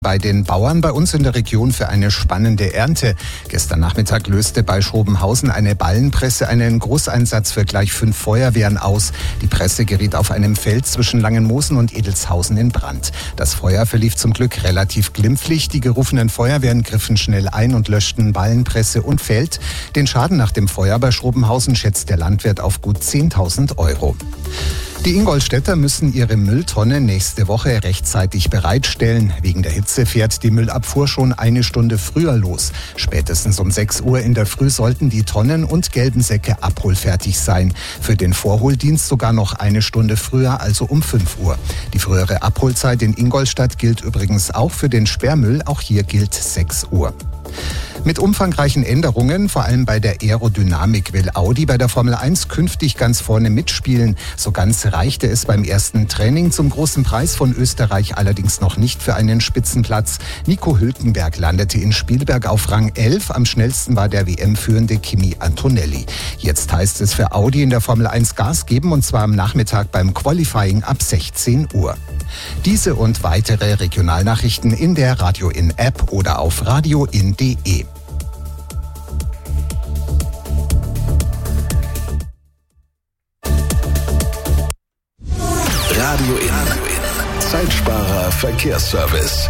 Bei den Bauern bei uns in der Region für eine spannende Ernte. Gestern Nachmittag löste bei Schrobenhausen eine Ballenpresse einen Großeinsatz für gleich 5 Feuerwehren aus. Die Presse geriet auf einem Feld zwischen Langenmosen und Edelshausen in Brand. Das Feuer verlief zum Glück relativ glimpflich. Die gerufenen Feuerwehren griffen schnell ein und löschten Ballenpresse und Feld. Den Schaden nach dem Feuer bei Schrobenhausen schätzt der Landwirt auf gut 10.000 €. Die Ingolstädter müssen ihre Mülltonne nächste Woche rechtzeitig bereitstellen. Wegen der Hitze fährt die Müllabfuhr schon eine Stunde früher los. Spätestens um 6 Uhr in der Früh sollten die Tonnen und gelben Säcke abholfertig sein. Für den Vorholdienst sogar noch eine Stunde früher, also um 5 Uhr. Die frühere Abholzeit in Ingolstadt gilt übrigens auch für den Sperrmüll. Auch hier gilt 6 Uhr. Mit umfangreichen Änderungen, vor allem bei der Aerodynamik, will Audi bei der Formel 1 künftig ganz vorne mitspielen. So ganz reichte es beim ersten Training zum großen Preis von Österreich allerdings noch nicht für einen Spitzenplatz. Nico Hülkenberg landete in Spielberg auf Rang 11. Am schnellsten war der WM-führende Kimi Antonelli. Jetzt heißt es für Audi in der Formel 1 Gas geben, und zwar am Nachmittag beim Qualifying ab 16 Uhr. Diese und weitere Regionalnachrichten in der Radio In App oder auf radioin.de. Radio In. Zeitsparer Verkehrsservice.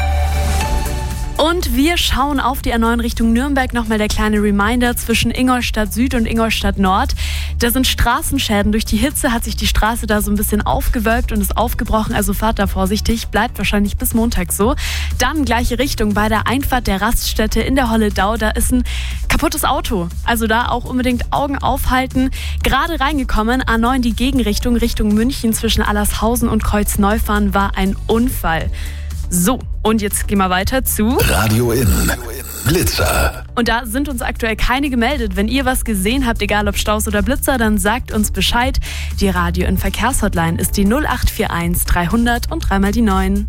Und wir schauen auf die A9 Richtung Nürnberg. Nochmal der kleine Reminder zwischen Ingolstadt Süd und Ingolstadt Nord. Da sind Straßenschäden. Durch die Hitze hat sich die Straße da so ein bisschen aufgewölbt und ist aufgebrochen. Also fahrt da vorsichtig. Bleibt wahrscheinlich bis Montag so. Dann gleiche Richtung bei der Einfahrt der Raststätte in der Holledau. Da ist ein kaputtes Auto. Also da auch unbedingt Augen aufhalten. Gerade reingekommen, A9 die Gegenrichtung, Richtung München zwischen Allershausen und Kreuzneufahren war ein Unfall. So, und jetzt gehen wir weiter zu Radio In. Blitzer. Und da sind uns aktuell keine gemeldet. Wenn ihr was gesehen habt, egal ob Staus oder Blitzer, dann sagt uns Bescheid. Die Radio In Verkehrshotline ist die 0841 300 und 3 mal die 9.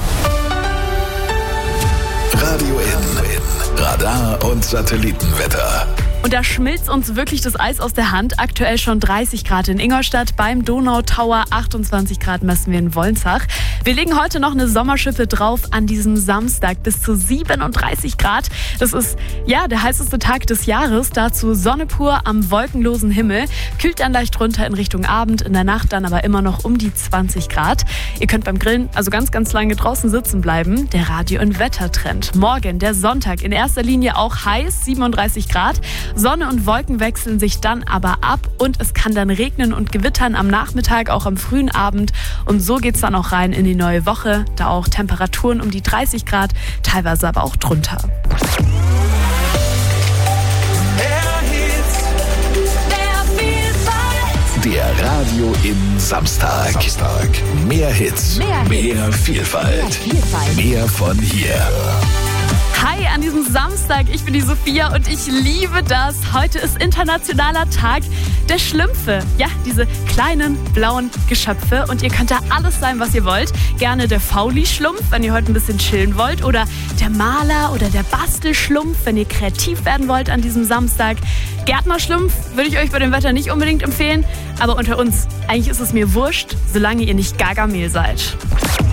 Radio In. Radar und Satellitenwetter. Und da schmilzt uns wirklich das Eis aus der Hand. Aktuell schon 30 Grad in Ingolstadt, beim Donautower 28 Grad messen wir in Wolnzach. Wir legen heute noch eine Sommerschippe drauf an diesem Samstag, bis zu 37 Grad. Das ist ja der heißeste Tag des Jahres. Dazu Sonne pur am wolkenlosen Himmel. Kühlt dann leicht runter in Richtung Abend, in der Nacht dann aber immer noch um die 20 Grad. Ihr könnt beim Grillen also ganz, ganz lange draußen sitzen bleiben. Der Radio- und Wettertrend. Morgen, der Sonntag, in erster Linie auch heiß, 37 Grad. Sonne und Wolken wechseln sich dann aber ab und es kann dann regnen und gewittern am Nachmittag, auch am frühen Abend. Und so geht's dann auch rein in die neue Woche, da auch Temperaturen um die 30 Grad, teilweise aber auch drunter. Der Radio In Samstag. Mehr Hits, mehr Vielfalt, mehr von hier. Hi an diesem Samstag, ich bin die Sophia und ich liebe das. Heute ist internationaler Tag der Schlümpfe. Ja, diese kleinen blauen Geschöpfe, und ihr könnt da alles sein, was ihr wollt. Gerne der Fauli-Schlumpf, wenn ihr heute ein bisschen chillen wollt, oder der Maler oder der Bastelschlumpf, wenn ihr kreativ werden wollt an diesem Samstag. Gärtnerschlumpf würde ich euch bei dem Wetter nicht unbedingt empfehlen, aber unter uns, eigentlich ist es mir wurscht, solange ihr nicht Gargamel seid.